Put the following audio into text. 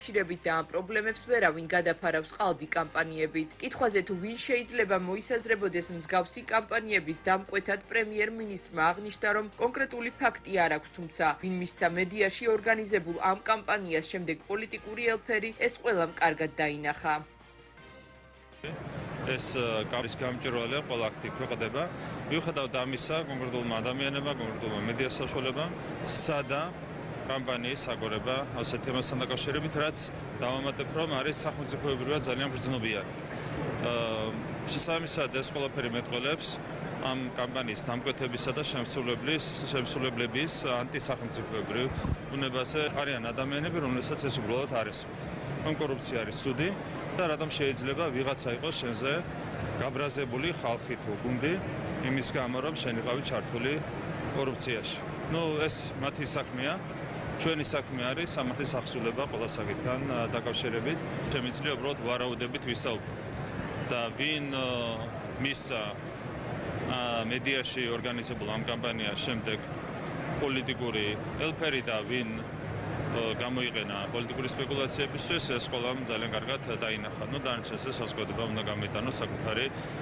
შრებით და ამ პრობლემებს ვერავინ გადაფარავს ყალბი კამპანიებით. კითხვაზე თუ ვინ შეიძლება მოისაზრებოდეს მსგავსი კამპანიების დამკვეთად პრემიერ-მინისტრმა აღნიშნა, რომ კონკრეტული ფაქტი არ აქვს, თუმცა ვინ მისცა მედიაში ორგანიზებულ ამ კამპანიას შემდეგ პოლიტიკური ელფერი, ეს ყველამ კარგად დაინახა. ეს კამპანიის გამჭვირვალეა ყველა აქტი ქვეყნდება. მიუხედავად ამისა, კონკრეტულმა ადამიანებმა, კონკრეტულმა მედია საშუალებამ სადა კამპანიის აგორება ასეთ თემასთან დაკავშირებით, რაც დავამატებ, რომ არის სახელმწიფოებრივად ძალიან ბრძნობიანი. შესაბამისად, ეს ყველაფერი მეტყველებს ამ კამპანიის დამკვეთებისა და შემსრულებლების ანტისახელმწიფოებრივ ბუნებაზე. არიან ადამიანები, რომლებსაც ეს უბრალოდ არ ესმის. რომ კორუფცია არის ცუდი და რატომ შეიძლება ვიღაცა იყოს შენზე გაბრაზებული ხალხი თუ გუნდი იმის გამო, რომ შენ იყავი ჩართული კორუფციაში. ეს მათი საქმეა. ჩვენი საქმე არის ამათის ახსულება ყველა საკითხთან დაკავშირებით. შემიძლია უბრალოდ ვარაუდებით ვისაუბროთ. და ვინ მისცა მედიაში ორგანიზებულ ამ კამპანიას შემდეგ პოლიტიკური ელფერი და ვინ გამოიყენა პოლიტიკური სპეკულაციებისთვის, ეს ყველამ ძალიან კარგად დაინახა. დანარჩენს საზოგადოება უნდა გამოიტანოს საკუთარი